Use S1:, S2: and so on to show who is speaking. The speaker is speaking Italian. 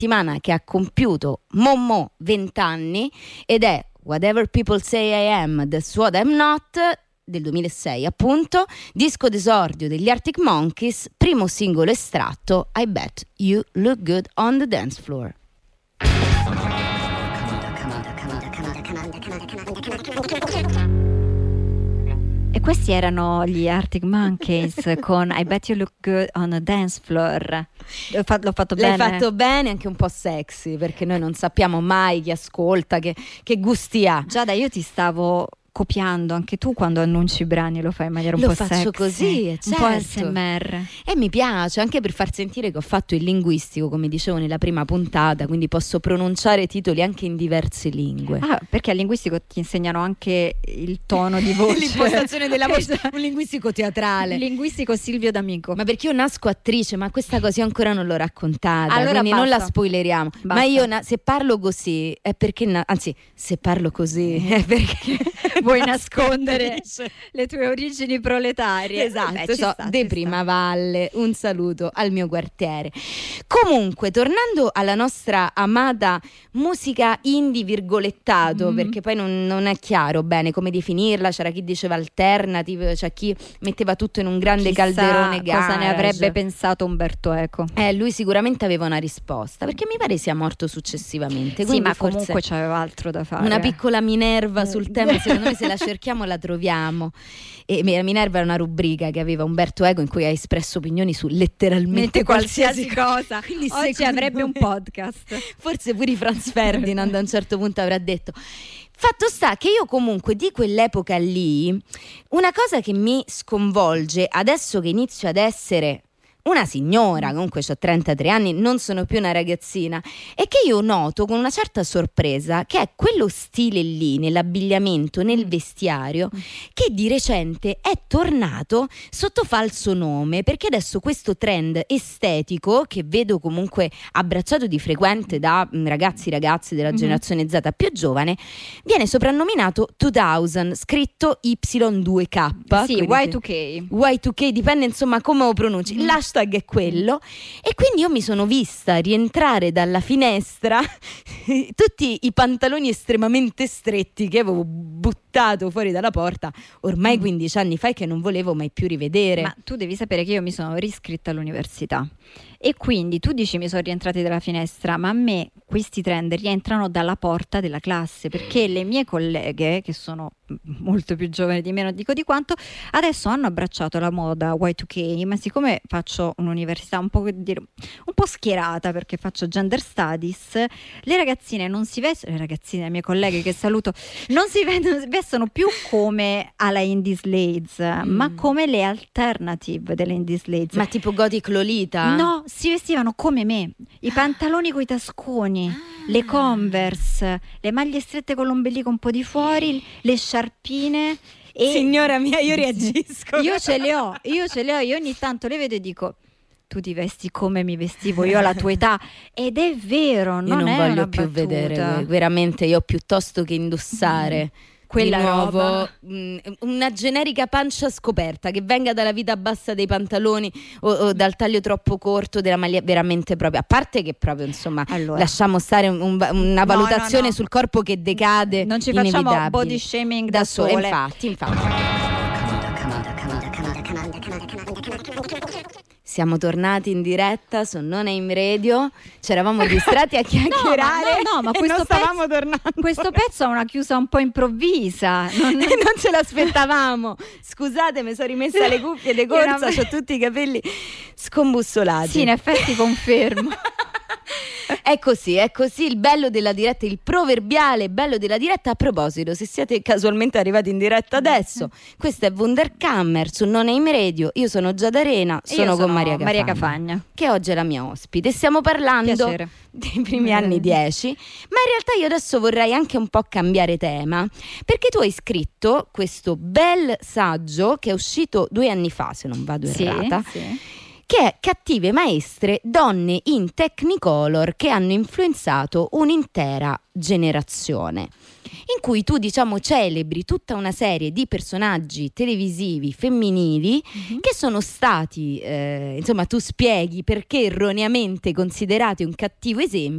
S1: settimana che ha compiuto 20 anni ed è Whatever People Say I Am, That's What I'm Not, del 2006 appunto, disco d'esordio degli Arctic Monkeys, primo singolo estratto, I Bet You Look Good on the Dance Floor.
S2: E questi erano gli Arctic Monkeys con I Bet You Look Good on a Dance Floor. L'ho fatto bene.
S1: L'hai fatto bene, anche un po' sexy, perché noi non sappiamo mai chi ascolta, che gusti ha.
S2: Giada, io ti stavo copiando, anche tu quando annunci i brani lo fai in maniera un po' sexy.
S1: Lo faccio così, certo.
S2: Un po' ASMR.
S1: E mi piace, anche per far sentire che ho fatto il linguistico, come dicevo nella prima puntata, quindi posso pronunciare titoli anche in diverse lingue.
S2: Ah, perché al linguistico ti insegnano anche il tono di voce.
S1: L'impostazione della voce, un linguistico teatrale.
S2: Linguistico Silvio D'Amico.
S1: Ma perché io nasco attrice, ma questa cosa io ancora non l'ho raccontata,
S2: allora
S1: quindi
S2: basta.
S1: non la spoileriamo.
S2: Basta.
S1: Ma io se parlo così è perché, anzi, se parlo così è perché
S2: vuoi nascondere le tue origini proletarie.
S1: Esatto, De Primavalle, un saluto al mio quartiere. Comunque, tornando alla nostra amata musica indie virgolettato, perché poi non è chiaro bene come definirla, c'era chi diceva alternative, c'è chi metteva tutto in un grande calderone garage.
S2: Cosa ne avrebbe pensato Umberto Eco?
S1: Lui sicuramente aveva una risposta, perché mi pare sia morto successivamente.
S2: Sì, ma
S1: forse
S2: comunque c'aveva altro da fare.
S1: Una piccola Minerva sul tema, secondo me se la cerchiamo la troviamo. E Minerva è una rubrica che aveva Umberto Eco in cui ha espresso opinioni su letteralmente qualsiasi cosa.
S2: Quindi oggi avrebbe un podcast.
S1: Forse pure Franz Ferdinand a un certo punto avrà detto. Fatto sta che io comunque di quell'epoca lì, una cosa che mi sconvolge adesso che inizio ad essere una signora, comunque ho 33 anni, non sono più una ragazzina, e che io noto con una certa sorpresa che è quello stile lì nell'abbigliamento, nel vestiario, che di recente è tornato sotto falso nome, perché adesso questo trend estetico che vedo comunque abbracciato di frequente da ragazzi della generazione Z più giovane viene soprannominato 2000, scritto Y2K.
S2: Sì,
S1: Y2K, dipende insomma come lo pronunci. L'hashtag è quello, e quindi io mi sono vista rientrare dalla finestra tutti i pantaloni estremamente stretti che avevo buttato fuori dalla porta ormai 15 anni fa e che non volevo mai più rivedere.
S2: Ma tu devi sapere che io mi sono riscritta all'università e quindi tu dici mi sono rientrati dalla finestra, ma a me questi trend rientrano dalla porta della classe, perché le mie colleghe, che sono molto più giovani di me, non dico di quanto, adesso hanno abbracciato la moda Y2K, ma siccome faccio un'università un po' schierata, perché faccio gender studies, le ragazzine non si vestono, le ragazzine, le mie colleghe che saluto, non si vestono più come alla Indies Ladies, ma come le alternative delle Indies Ladies.
S1: Ma tipo Gothic Lolita?
S2: No, si vestivano come me, i pantaloni coi tasconi, le Converse, le maglie strette con l'ombelico un po' di fuori, le sciarpine. E
S1: signora mia, io reagisco.
S2: Io ce le ho, io ogni tanto le vedo e dico: tu ti vesti come mi vestivo io alla tua età. Ed è vero, non
S1: è
S2: voglio
S1: una più
S2: battuta.
S1: Vedere, veramente io piuttosto che indossare
S2: quella
S1: di nuovo
S2: roba.
S1: Una generica pancia scoperta che venga dalla vita bassa dei pantaloni o dal taglio troppo corto della maglia, veramente proprio, a parte che proprio insomma lasciamo stare una valutazione
S2: no.
S1: sul corpo che decade,
S2: non ci facciamo body shaming da sole.
S1: Infatti siamo tornati in diretta su Non Aim Radio, ci eravamo distratti a chiacchierare
S2: ma questo pezzo ha una chiusa un po' improvvisa, non
S1: ce l'aspettavamo, scusate, mi sono rimessa le cuffie di corsa, ho tutti i capelli scombussolati.
S2: Sì, in effetti confermo.
S1: È così, il bello della diretta, il proverbiale bello della diretta. A proposito, se siete casualmente arrivati in diretta adesso, questo è Wunderkammer su Non Aim Radio. Io sono Giada Arena, sono con Maria
S2: Cafagna,
S1: che oggi è la mia ospite. Stiamo parlando dei primi anni 10, ma in realtà io adesso vorrei anche un po' cambiare tema, perché tu hai scritto questo bel saggio che è uscito 2 anni fa, se non vado errata, che è Cattive maestre, donne in Technicolor che hanno influenzato un'intera generazione, in cui tu celebri tutta una serie di personaggi televisivi femminili che sono stati tu spieghi perché erroneamente considerati un cattivo esempio